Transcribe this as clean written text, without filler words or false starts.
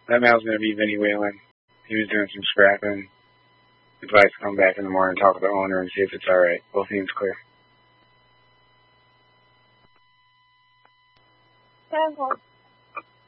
That mail's going to be Vinny Whalen. He was doing some scrapping. Advice to come back in the morning and talk to the owner and see if it's alright. Both seems clear. Okay.